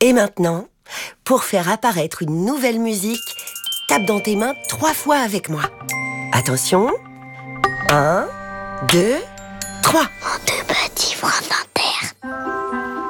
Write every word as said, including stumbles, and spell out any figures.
Et maintenant, pour faire apparaître une nouvelle musique, tape dans tes mains trois fois avec moi. Attention. Un, deux, trois. Mon deux petits frères